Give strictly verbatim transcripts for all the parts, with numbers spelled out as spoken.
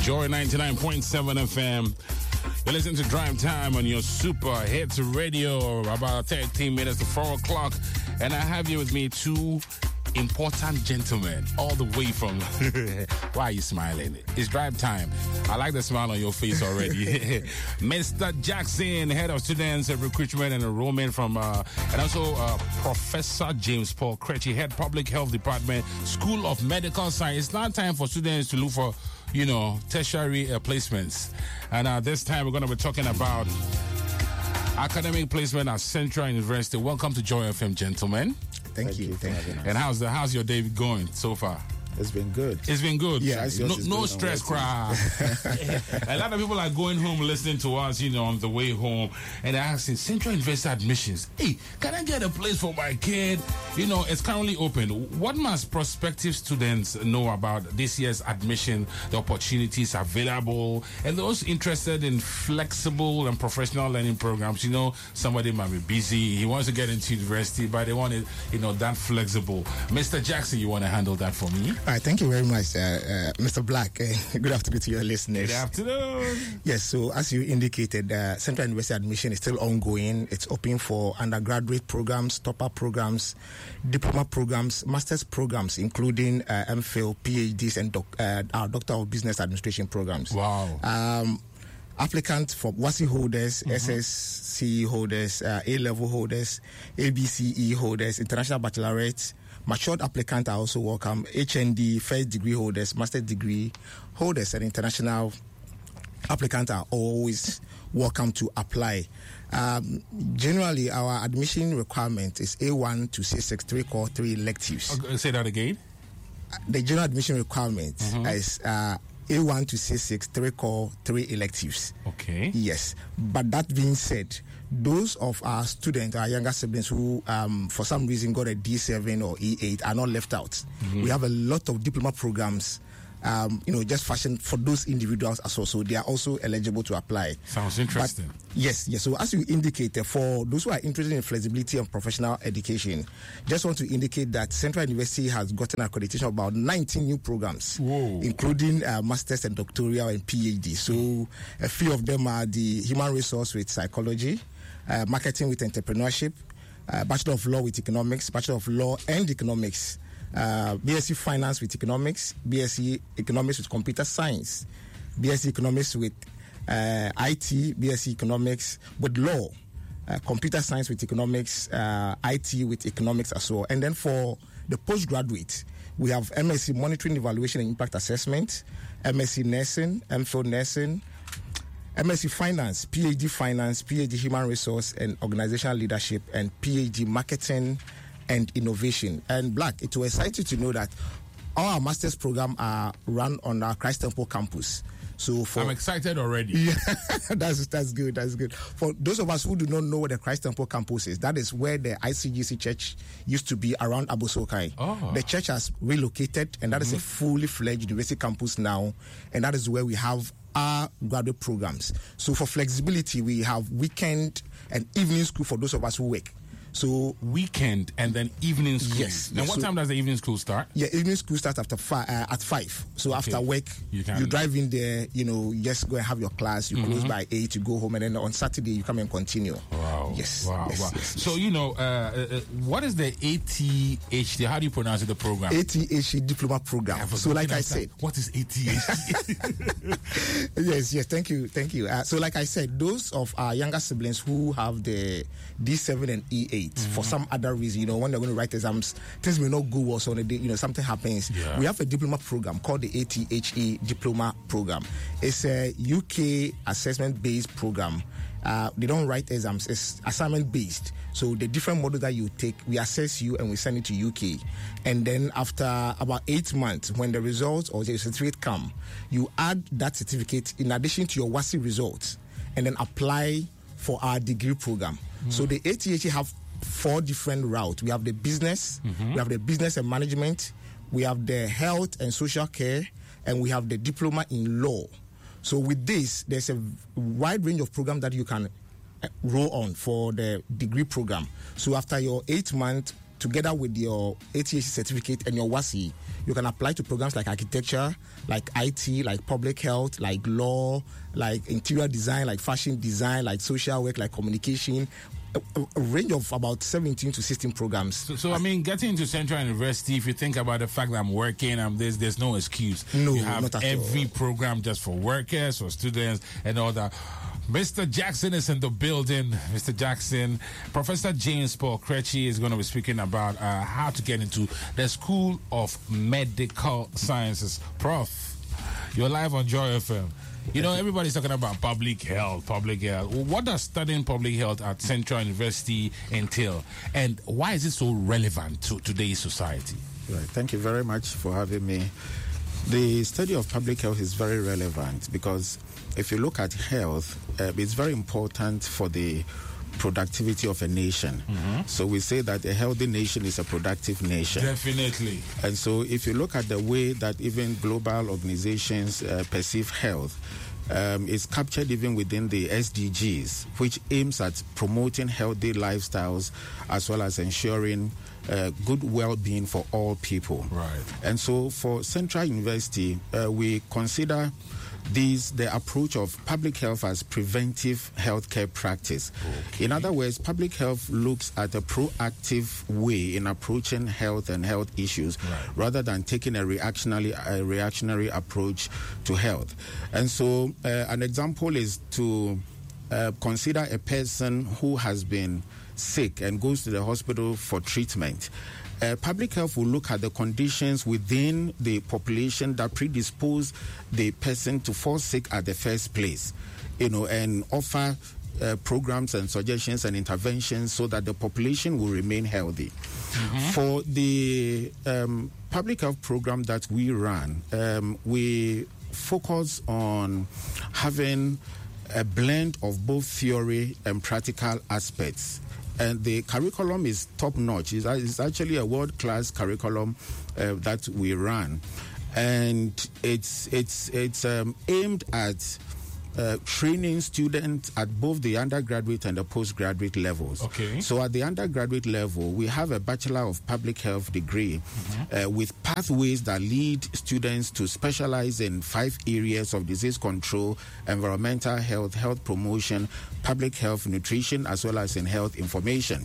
Joy ninety-nine point seven F M. You listen to Drive Time on your Super Hits Radio, about thirteen minutes to four o'clock. And I have here with me two important gentlemen, all the way from... Why are you smiling? It's Drive Time. I like the smile on your face already. Mister Jackson, Head of Students Recruitment and Enrollment from... Uh, and also uh, Professor James Paul Kretschy, Head Public Health Department, School of Medical Science. It's not time for students to look for, you know, tertiary uh, placements. And uh, this time we're going to be talking about academic placement at Central University. Welcome to Joy F M, gentlemen. Thank, Thank you. you. Thank you. And how's the how's your day going so far? It's been good. It's been good. Yeah, no, no stress, crowd. A lot of people are going home listening to us, you know, on the way home, and they're asking Central University admissions. Hey, can I get a place for my kid? You know, it's currently open. What must prospective students know about this year's admission, the opportunities available, and those interested in flexible and professional learning programs? You know, somebody might be busy, he wants to get into university, but they want it, you know, that flexible. Mister Jackson, you want to handle that for me? All right, thank you very much, uh, uh, Mister Black. Uh, good afternoon to your listeners. Good afternoon. Yes, so as you indicated, uh, Central University admission is still ongoing. It's open for undergraduate programs, top-up programs, diploma programs, master's programs, including uh, MPhil, PhDs, and doc, uh, our Doctor of Business Administration programs. Wow. Um, applicants for WASSCE holders, mm-hmm. S S C holders, uh, A-level holders, A B C E holders, international baccalaureate, matured applicants are also welcome. H N D, first degree holders, master's degree holders, and international applicants are always welcome to apply. Um, generally, our admission requirement is A one to C six, three core, three electives. Okay, say that again. The general admission requirement mm-hmm. is uh, A one to C six, three core, three electives. Okay. Yes. But that being said, those of our students, our younger siblings who, um, for some reason, got a D seven or E eight are not left out. Mm-hmm. We have a lot of diploma programs, um, you know, just fashioned for those individuals as well. So they are also eligible to apply. Sounds interesting. But yes, yes. So as you indicated, for those who are interested in flexibility and professional education, just want to indicate that Central University has gotten accreditation of about nineteen new programs, Whoa. including uh, masters and doctoral and PhD. So a few of them are the human resource with psychology, Uh, marketing with entrepreneurship, uh, Bachelor of Law with economics, Bachelor of Law and economics, uh, B S c Finance with economics, B S c Economics with computer science, B S c Economics with uh, I T, B S c Economics with law, uh, computer science with economics, uh, I T with economics as well. And then for the postgraduate, we have M S c Monitoring, Evaluation and Impact Assessment, M S c Nursing, MPhil Nursing, M S c Finance, PhD Finance, PhD Human Resource and Organizational Leadership, and PhD Marketing and Innovation. And Black, it will excite you to know that all our master's program are run on our Christ Temple campus. So for, I'm excited already. Yeah, that's that's good. That's good. For those of us who do not know what the Christ Temple campus is, that is where the I C G C church used to be around Abosokai. Oh. The church has relocated, and that mm-hmm. is a fully fledged university campus now, and that is where we have our graduate programs. So for flexibility, we have weekend and evening school for those of us who work. So weekend and then evening school. Yes. And yes. what so, time does the evening school start? Yeah, evening school starts after five. Uh, at five. So okay. after work, you, can... you drive in there. You know, you just go and have your class. You mm-hmm. close by eight. You go home, and then on Saturday you come and continue. Wow. Yes. Wow. Yes, wow. Yes, yes. So you know, uh, uh, what is the A T H D? How do you pronounce it? The program? A T H D diploma program. So like I said, what is A T H D? yes. Yes. Thank you. Thank you. Uh, so like I said, those of our younger siblings who have the D seven and E eight mm-hmm. for some other reason, you know, when they're going to write exams, things may not go well. So on a day, you know, something happens. Yeah. We have a diploma program called the A T H E diploma program. It's a U K assessment-based program. Uh, they don't write exams. It's assignment-based. So the different models that you take, we assess you and we send it to U K. And then after about eight months, when the results or the certificate come, you add that certificate in addition to your WASSCE results and then apply for our degree program. Mm. So the A T H E have four different routes. We have the business, mm-hmm. we have the business and management, we have the health and social care, and we have the diploma in law. So with this, there's a wide range of programs that you can roll on for the degree program. So after your eight month together with your A T H C certificate and your WASI, you can apply to programs like architecture, like I T, like public health, like law, like interior design, like fashion design, like social work, like communication. A, a range of about seventeen to sixteen programs. So, so I mean, getting into Central University, if you think about the fact that I'm working, I'm this, there's no excuse. No, you have not at every all. program just for workers, for students, and all that. Mister Jackson is in the building. Mister Jackson, Professor James Paul Kretschy is going to be speaking about uh, how to get into the School of Medical Sciences. Prof, you're live on Joy F M. You know, everybody's talking about public health, public health. What does studying public health at Central University entail? And why is it so relevant to today's society? Right. Thank you very much for having me. The study of public health is very relevant because if you look at health, uh, it's very important for the productivity of a nation. Mm-hmm. So we say that a healthy nation is a productive nation. Definitely. And so if you look at the way that even global organizations uh, perceive health, um, it's captured even within the S D Gs, which aims at promoting healthy lifestyles as well as ensuring uh, good well-being for all people. Right. And so for Central University, uh, we consider these the approach of public health as preventive healthcare practice. Okay. In other words, public health looks at a proactive way in approaching health and health issues, right, rather than taking a reactionary a reactionary approach to health. And so uh, an example is to uh, consider a person who has been sick and goes to the hospital for treatment. Uh, public health will look at the conditions within the population that predispose the person to fall sick at the first place, you know, and offer uh, programs and suggestions and interventions so that the population will remain healthy. Mm-hmm. For the um, public health program that we run, um, we focus on having a blend of both theory and practical aspects. And the curriculum is top-notch. It's, it's actually a world-class curriculum uh, that we run. And it's, it's, it's um, aimed at uh, training students at both the undergraduate and the postgraduate levels. Okay. So at the undergraduate level, we have a Bachelor of Public Health degree mm-hmm. uh, with pathways that lead students to specialize in five areas of disease control, environmental health, health promotion, public health, nutrition, as well as in health information.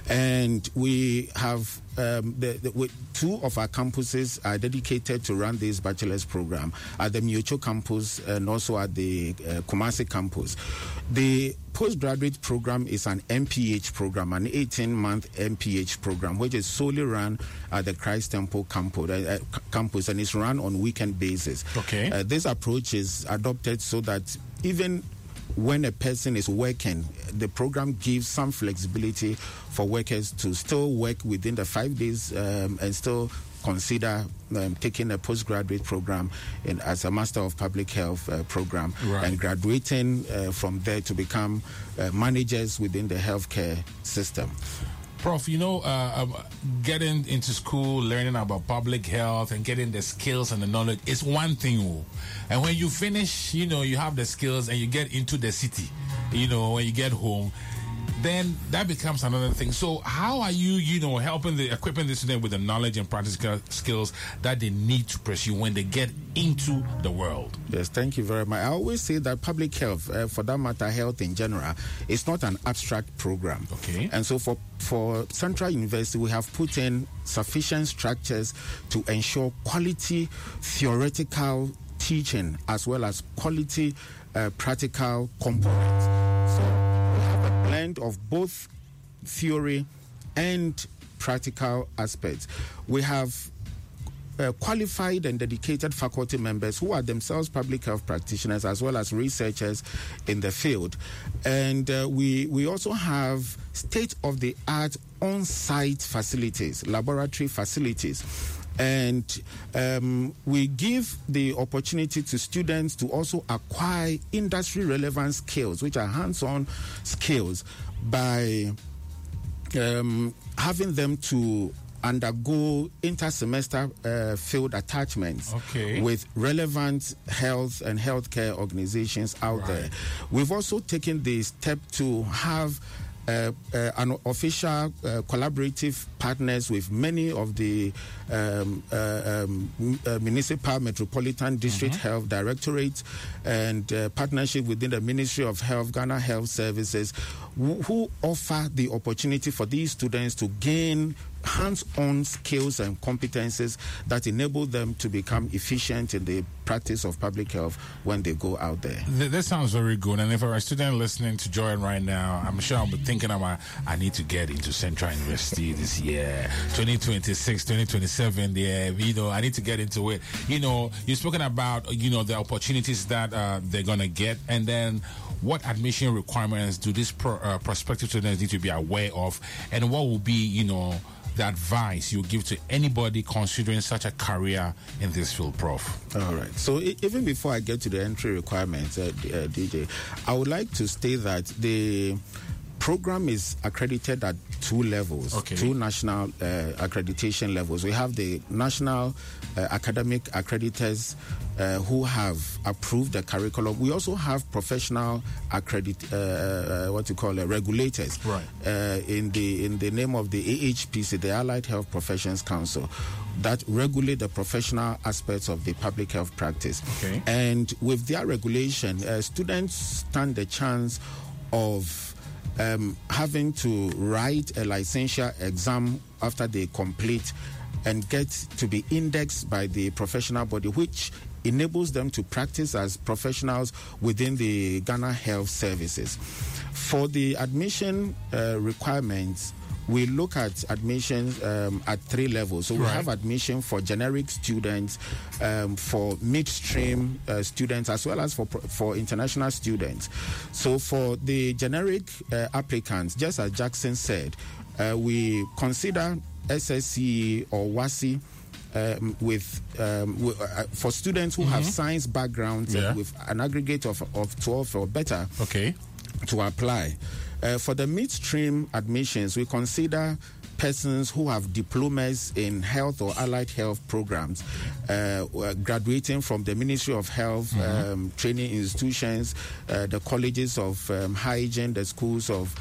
And we have um, the, the, we, two of our campuses are dedicated to run this bachelor's program at the Miocho campus and also at the uh, Kumasi campus. The postgraduate program is an M P H program, an eighteen-month M P H program, which is solely run at the Christ Temple campus, uh, campus and is run on weekend basis. Okay. Uh, this approach is adopted so that even when a person is working, the program gives some flexibility for workers to still work within the five days um, and still consider um, taking a postgraduate program in, as a Master of Public Health uh, program, right, and graduating uh, from there to become uh, managers within the healthcare system. Prof, you know, uh, um, getting into school, learning about public health and getting the skills and the knowledge is one thing. And when you finish, you know, you have the skills and you get into the city, you know, when you get home, then that becomes another thing. So how are you, you know, helping the, equipping the student with the knowledge and practical skills that they need to pursue when they get into the world? Yes, thank you very much. I always say that public health, uh, for that matter, health in general, is not an abstract program. Okay. And so for, for Central University, we have put in sufficient structures to ensure quality theoretical teaching as well as quality uh, practical components. So we have a blend of both theory and practical aspects. We have Uh, qualified and dedicated faculty members who are themselves public health practitioners as well as researchers in the field. And uh, we, we also have state-of-the-art on-site facilities, laboratory facilities. And um, we give the opportunity to students to also acquire industry-relevant skills, which are hands-on skills, by um, having them to undergo inter-semester uh, field attachments okay. with relevant health and healthcare organizations out right. there. We've also taken the step to have uh, uh, an official uh, collaborative partners with many of the um, uh, um, uh, municipal metropolitan district mm-hmm. health directorates and uh, partnership within the Ministry of Health, Ghana Health Services, who, who offer the opportunity for these students to gain hands-on skills and competences that enable them to become efficient in the practice of public health when they go out there. That sounds very good. And if you're a student listening to Join right now, I'm sure I'll be thinking about, I need to get into Central University this year, twenty twenty-six, twenty twenty-seven, yeah, you know, I need to get into it. You know, you've spoken about, you know, the opportunities that uh, they're going to get, and then what admission requirements do these pro, uh, prospective students need to be aware of, and what will be, you know, the advice you give to anybody considering such a career in this field, Prof? All right. So I- even before I get to the entry requirements, uh, uh, D J, I would like to state that the program is accredited at two levels, okay. two national uh, accreditation levels. We have the national uh, academic accreditors uh, who have approved the curriculum. We also have professional accredit, uh, uh, what you call it, regulators, right. uh, in the in the name of the A H P C, the Allied Health Professions Council, that regulate the professional aspects of the public health practice. Okay. And with their regulation, uh, students stand the chance of Um, having to write a licensure exam after they complete and get to be indexed by the professional body, which enables them to practice as professionals within the Ghana Health Services. For the admission uh, requirements, we look at admissions um, at three levels. So we right. have admission for generic students, um, for midstream uh, students, as well as for for international students. So for the generic uh, applicants, just as Jackson said, uh, we consider S S C E or WASI Um, with, um, w- uh, for students who mm-hmm. have science backgrounds yeah. uh, with an aggregate of, of twelve or better okay. to apply. Uh, for the midstream admissions, we consider persons who have diplomas in health or allied health programs, uh, graduating from the Ministry of Health mm-hmm. um, training institutions, uh, the colleges of um, hygiene, the schools of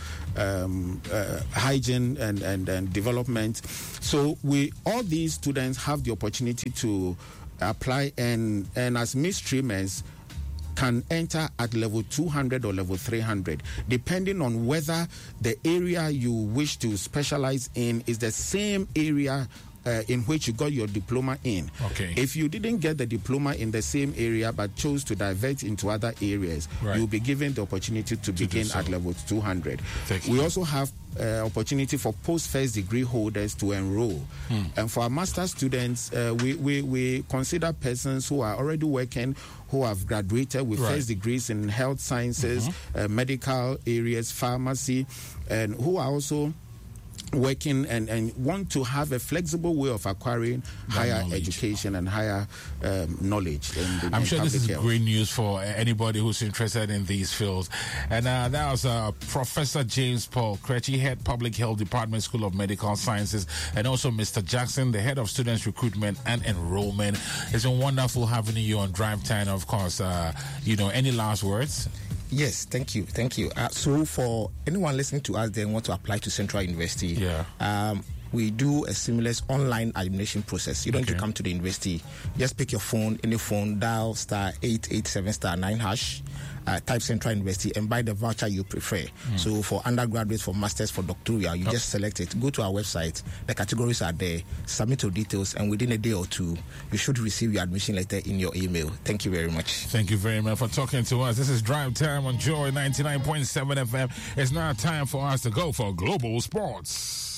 um, uh, hygiene and, and, and development. So we all these students have the opportunity to apply, and, and as midstreamers, can enter at level two hundred or level three hundred, depending on whether the area you wish to specialize in is the same area uh, in which you got your diploma in. Okay. If you didn't get the diploma in the same area but chose to divert into other areas, right. you'll be given the opportunity to, to begin so. at level two hundred. Thank we you. also have Uh, opportunity for post-first degree holders to enroll. Hmm. And for our master students, uh, we, we, we consider persons who are already working, who have graduated with right. first degrees in health sciences, mm-hmm. uh, medical areas, pharmacy, and who are also working and, and want to have a flexible way of acquiring that higher knowledge. education and higher um, knowledge. In the, I'm in sure this is health. great news for anybody who's interested in these fields. And uh, that was uh, Professor James Paul Kretschy, Head Public Health Department, School of Medical Sciences, and also Mister Jackson, the Head of Students Recruitment and Enrollment. It's been wonderful having you on Drive Time. Of course, uh, you know, any last words? Yes, thank you, thank you. Uh, so for anyone listening to us, they want to apply to Central University. Yeah. Um, we do a seamless online admission process. You don't okay. need to come to the university. Just pick your phone, any phone, dial star eight eight seven star nine hash. Uh, type Central University and buy the voucher you prefer. Mm. So for undergraduates, for masters, for doctoral, you oh. just select it. Go to our website. The categories are there. Submit your details, and within a day or two, you should receive your admission letter in your email. Thank you very much. Thank you very much for talking to us. This is Drive Time on Joy ninety-nine point seven F M. It's now time for us to go for Global Sports.